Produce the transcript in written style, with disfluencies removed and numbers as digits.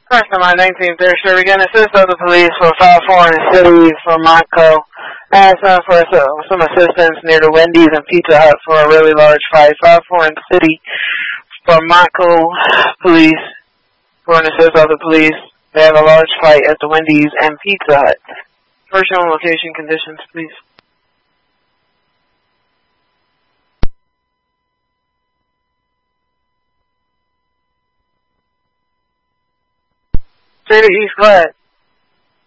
First on my 19th Airstrip, we're going to assist other police for 5-4 in the city for Montco. Ask them for some assistance near the Wendy's and Pizza Hut for a really large fight. 5-4 in the city for Montco police for an assist other police. They have a large fight at the Wendy's and Pizza Hut. First on location conditions, please. Straight to East Glad.